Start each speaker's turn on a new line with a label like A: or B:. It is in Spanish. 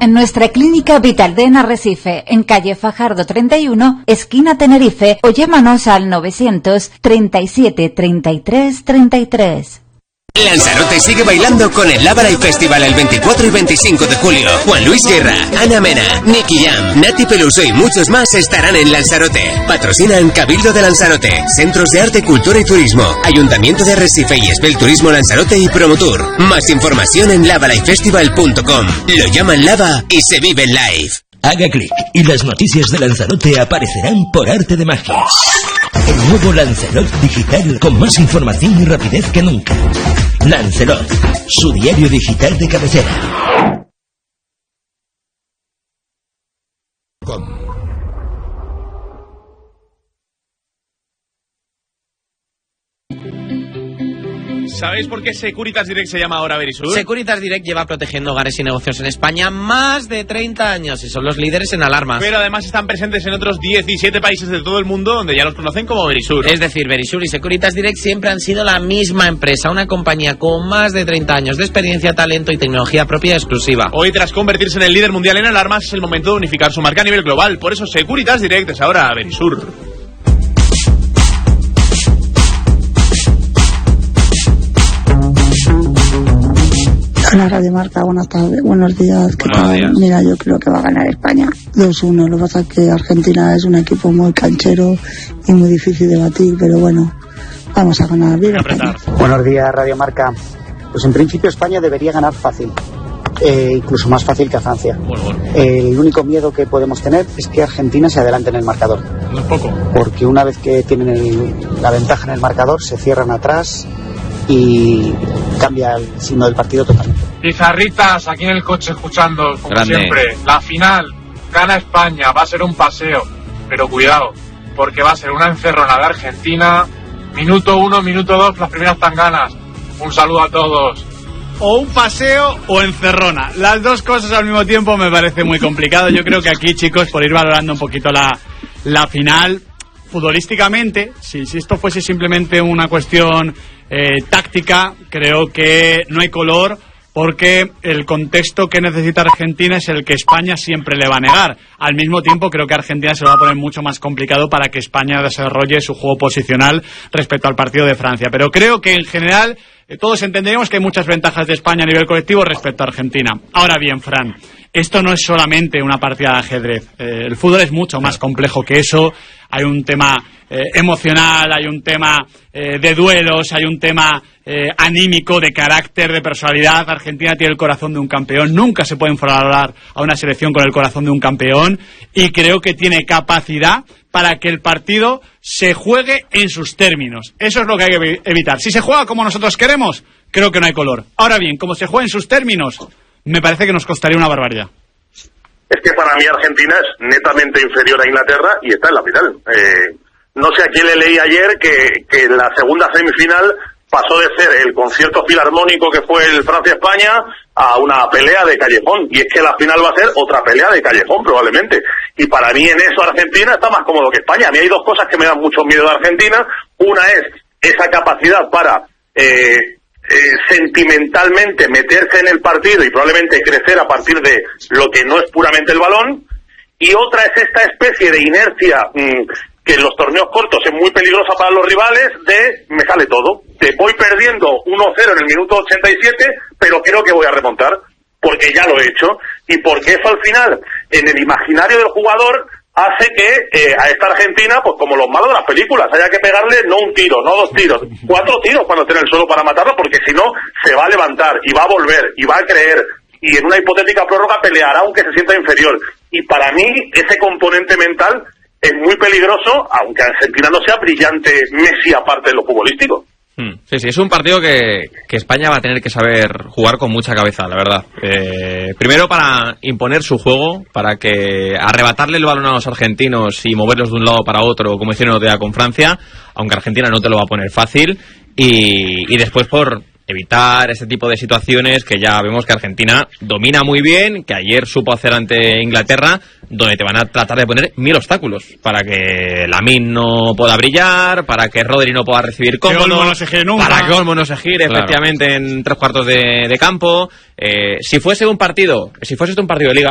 A: en nuestra clínica Vitaldent Arrecife, en calle Fajardo 31, esquina Tenerife, o llámanos al 900 37 33 33.
B: Lanzarote sigue bailando con el Lava Live Festival el 24 y 25 de julio. Juan Luis Guerra, Ana Mena, Nicky Jam, Nati Peluso y muchos más estarán en Lanzarote. Patrocinan Cabildo de Lanzarote, Centros de Arte, Cultura y Turismo, Ayuntamiento de Arrecife y Esbel Turismo Lanzarote y Promotour. Más información en lavalifefestival.com. Lo llaman Lava y se vive live.
C: Haga clic y las noticias de Lanzarote aparecerán por arte de magia. El nuevo Lancelot digital con más información y rapidez que nunca. Lancelot, su diario digital de cabecera.
D: ¿Sabéis por qué Securitas Direct se llama ahora Verisur?
E: Securitas Direct lleva protegiendo hogares y negocios en España más de 30 años y son los líderes en alarmas.
D: Pero además están presentes en otros 17 países de todo el mundo donde ya los conocen como Verisur.
E: Es decir, Verisur y Securitas Direct siempre han sido la misma empresa, una compañía con más de 30 años de experiencia, talento y tecnología propia exclusiva.
D: Hoy, tras convertirse en el líder mundial en alarmas, es el momento de unificar su marca a nivel global. Por eso Securitas Direct es ahora Verisur.
F: Hola Radio Marca, buenas tardes, buenos días. ¿Qué tal?
D: Días.
F: Mira, yo creo que va a ganar España 2-1. Lo que pasa es que Argentina es un equipo muy canchero y muy difícil de batir, pero bueno, vamos a ganar. Viva España.
G: Buenos días Radio Marca. Pues en principio España debería ganar fácil, incluso más fácil que a Francia. El único miedo que podemos tener es que Argentina se adelante en el marcador.
D: No es poco.
G: Porque una vez que tienen la ventaja en el marcador, se cierran atrás y cambia el signo del partido totalmente.
H: Pizarritas, aquí en el coche escuchando, como
E: Grande.
H: siempre. La final, gana España, va a ser un paseo, pero cuidado, porque va a ser una encerrona de Argentina. Minuto 1, minuto 2, las primeras tanganas. Un saludo a todos.
D: O un paseo o encerrona. Las dos cosas al mismo tiempo me parece muy complicado. Yo creo que aquí, chicos, por ir valorando un poquito la final, futbolísticamente, si esto fuese simplemente una cuestión táctica, creo que no hay color, porque el contexto que necesita Argentina es el que España siempre le va a negar. Al mismo tiempo, creo que Argentina se lo va a poner mucho más complicado para que España desarrolle su juego posicional respecto al partido de Francia. Pero creo que en general todos entenderíamos que hay muchas ventajas de España a nivel colectivo respecto a Argentina. Ahora bien, Fran, esto no es solamente una partida de ajedrez. El fútbol es mucho más complejo que eso. Hay un tema emocional, hay un tema de duelos, hay un tema anímico, de carácter, de personalidad. Argentina tiene el corazón de un campeón. Nunca se puede infravalorar a una selección con el corazón de un campeón. Y creo que tiene capacidad para que el partido se juegue en sus términos. Eso es lo que hay que evitar. Si se juega como nosotros queremos, creo que no hay color. Ahora bien, como se juega en sus términos, me parece que nos costaría una barbaridad.
I: Es que para mí Argentina es netamente inferior a Inglaterra y está en la final. No sé a quién le leí ayer que la segunda semifinal pasó de ser el concierto filarmónico que fue el Francia-España a una pelea de callejón. Y es que la final va a ser otra pelea de callejón probablemente. Y para mí en eso Argentina está más cómodo que España. A mí hay dos cosas que me dan mucho miedo de Argentina. Una es esa capacidad para sentimentalmente meterse en el partido y probablemente crecer a partir de lo que no es puramente el balón, y otra es esta especie de inercia que en los torneos cortos es muy peligrosa para los rivales, de me sale todo, te voy perdiendo 1-0 en el minuto 87, pero creo que voy a remontar, porque ya lo he hecho, y porque eso al final, en el imaginario del jugador, hace que a esta Argentina, pues como los malos de las películas, haya que pegarle no un tiro, no dos tiros, 4 tiros cuando esté en el suelo para matarlo, porque si no, se va a levantar, y va a volver, y va a creer, y en una hipotética prórroga peleará aunque se sienta inferior. Y para mí, ese componente mental es muy peligroso, aunque Argentina no sea brillante Messi aparte de lo futbolístico.
J: Sí, es un partido que España va a tener que saber jugar con mucha cabeza, la verdad. Primero para imponer su juego, para que arrebatarle el balón a los argentinos y moverlos de un lado para otro, como hicieron otro día con Francia, aunque Argentina no te lo va a poner fácil, y después por evitar ese tipo de situaciones que ya vemos que Argentina domina muy bien, que ayer supo hacer ante Inglaterra, donde te van a tratar de poner 1000 obstáculos para que Lamine no pueda brillar, para que Rodri no pueda recibir cómodo,
D: que Olmo no se gire nunca,
J: para que Olmo no se gire, claro, efectivamente en 3/4 de campo. Si fuese un partido de liga,